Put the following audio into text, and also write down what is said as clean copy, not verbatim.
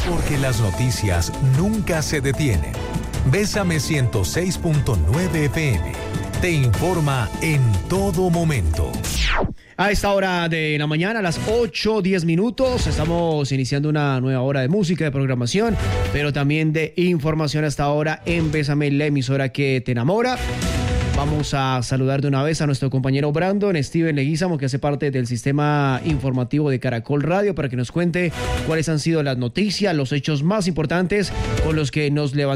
Porque las noticias nunca se detienen. Bésame 106.9 FM. Te informa en todo momento. A esta hora de la mañana, a las 8:10, estamos iniciando una nueva hora de música, de programación, pero también de información hasta ahora en Bésame, la emisora que te enamora. Vamos a saludar de una vez a nuestro compañero Brandon Steven Leguízamo, que hace parte del sistema informativo de Caracol Radio, para que nos cuente cuáles han sido las noticias, los hechos más importantes con los que nos levantamos